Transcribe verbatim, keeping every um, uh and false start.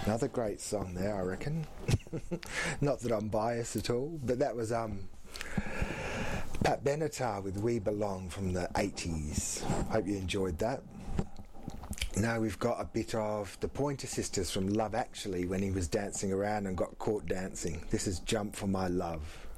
Another great song there, I reckon. Not that I'm biased at all, but that was um, Pat Benatar with We Belong from the eighties. Hope you enjoyed that. Now we've got a bit of the Pointer Sisters from Love Actually, when he was dancing around and got caught dancing. This is Jump for My Love.